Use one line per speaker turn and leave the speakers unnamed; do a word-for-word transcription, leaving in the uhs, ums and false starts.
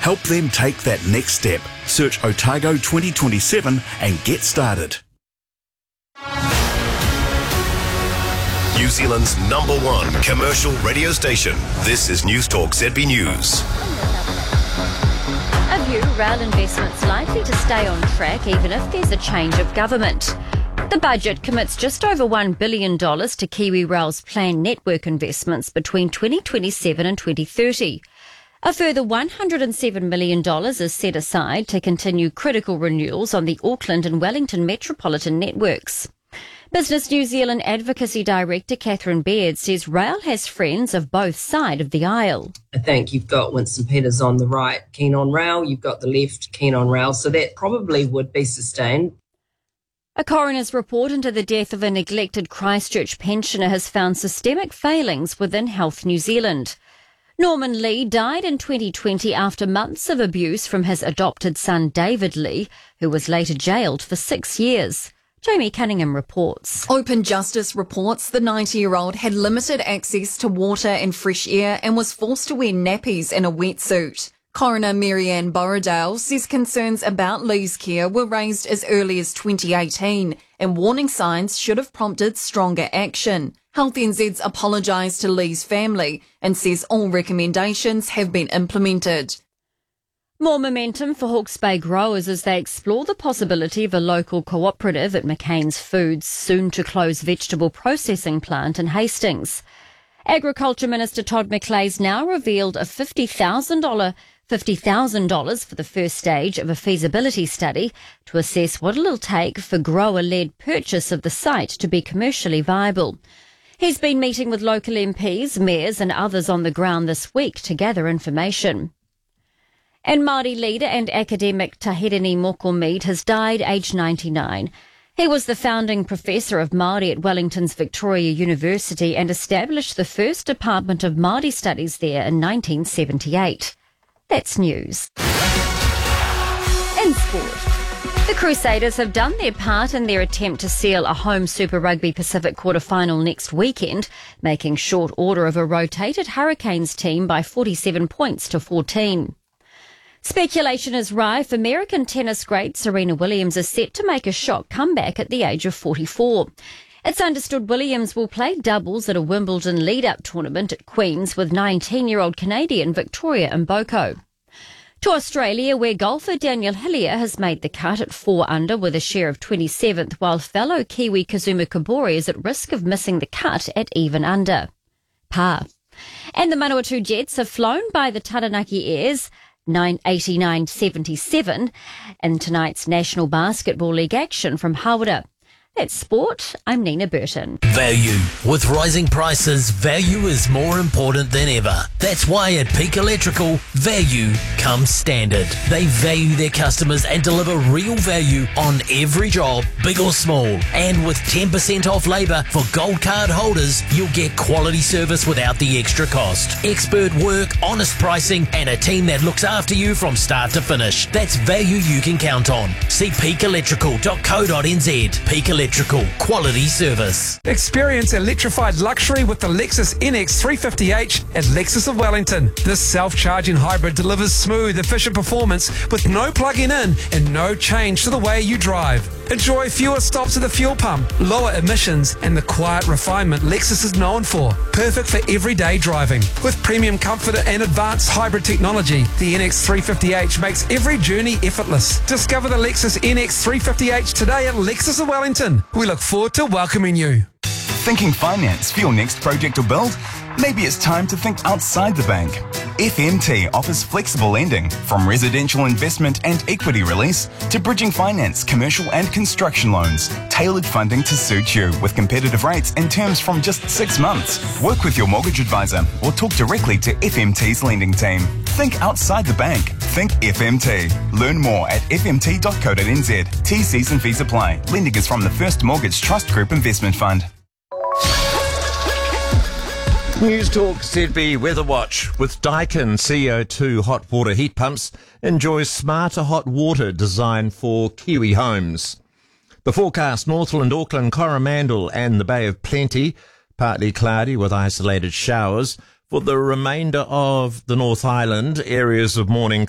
Help them take that next step. Search Otago twenty twenty-seven and get started.
New Zealand's number one commercial radio station. This is News Talk Z B News.
A view, rail investments likely to stay on track even if there's a change of government. The budget commits just over one billion dollars to Kiwi Rail's planned network investments between twenty twenty-seven and twenty thirty. A further one hundred seven million dollars is set aside to continue critical renewals on the Auckland and Wellington metropolitan networks. Business New Zealand Advocacy Director Catherine Baird says rail has friends of both sides of the aisle.
I think you've got Winston Peters on the right, keen on rail, you've got the left, keen on rail, so that probably would be sustained.
A coroner's report into the death of a neglected Christchurch pensioner has found systemic failings within Health New Zealand. Norman Lee died in twenty twenty after months of abuse from his adopted son David Lee, who was later jailed for six years. Jamie Cunningham reports.
Open Justice reports the ninety-year-old had limited access to water and fresh air and was forced to wear nappies and a wetsuit. Coroner Marianne Borrowdale says concerns about Lee's care were raised as early as twenty eighteen and warning signs should have prompted stronger action. Health N Z's apologised to Lee's family and says all recommendations have been implemented.
More momentum for Hawke's Bay growers as they explore the possibility of a local cooperative at McCain's Foods' soon-to-close vegetable processing plant in Hastings. Agriculture Minister Todd McLeay's now revealed a fifty thousand dollars fifty thousand dollars for the first stage of a feasibility study to assess what it'll take for grower-led purchase of the site to be commercially viable. He's been meeting with local M Ps, mayors and others on the ground this week to gather information. And Māori leader and academic Tahirani Mokomead has died aged ninety-nine. He was the founding professor of Māori at Wellington's Victoria University and established the first Department of Māori Studies there in nineteen seventy-eight. That's news. In sport, the Crusaders have done their part in their attempt to seal a home Super Rugby Pacific quarter-final next weekend, making short order of a rotated Hurricanes team by forty-seven points to fourteen. Speculation is rife. American tennis great Serena Williams is set to make a shock comeback at the age of forty-four. It's understood Williams will play doubles at a Wimbledon lead-up tournament at Queen's with nineteen-year-old Canadian Victoria Mboko. To Australia, where golfer Daniel Hillier has made the cut at four under with a share of twenty-seventh, while fellow Kiwi Kazuma Kobori is at risk of missing the cut at even under par. And the Manawatu Jets have flown by the Taranaki Airs nine eighty-nine seventy-seven in tonight's National Basketball League action from Hawera. That's sport. I'm Nina Burton.
Value. With rising prices, value is more important than ever. That's why at Peak Electrical, value comes standard. They value their customers and deliver real value on every job, big or small. And with ten percent off labour for Gold Card holders, you'll get quality service without the extra cost. Expert work, honest pricing, and a team that looks after you from start to finish. That's value you can count on. See peak electrical dot co dot n z. Peak Electrical, quality service.
Experience electrified luxury with the Lexus N X three fifty H at Lexus of Wellington. This self-charging hybrid delivers smooth, efficient performance with no plugging in and no change to the way you drive. Enjoy fewer stops at the fuel pump, lower emissions, and the quiet refinement Lexus is known for. Perfect for everyday driving. With premium comfort and advanced hybrid technology, the N X three fifty H makes every journey effortless. Discover the Lexus N X three fifty H today at Lexus of Wellington. We look forward to welcoming you.
Thinking finance for your next project or build? Maybe it's time to think outside the bank. F M T offers flexible lending, from residential investment and equity release to bridging finance, commercial and construction loans. Tailored funding to suit you with competitive rates and terms from just six months. Work with your mortgage advisor or talk directly to F M T's lending team. Think outside the bank. Think F M T. Learn more at f m t dot co dot n z. T Cs and fees apply. Lending is from the First Mortgage Trust Group Investment Fund.
News Talk Z B Weather Watch. With Daikin C O two hot water heat pumps, enjoy smarter hot water designed for Kiwi homes. The forecast: Northland, Auckland, Coromandel and the Bay of Plenty, partly cloudy with isolated showers. For the remainder of the North Island, areas of morning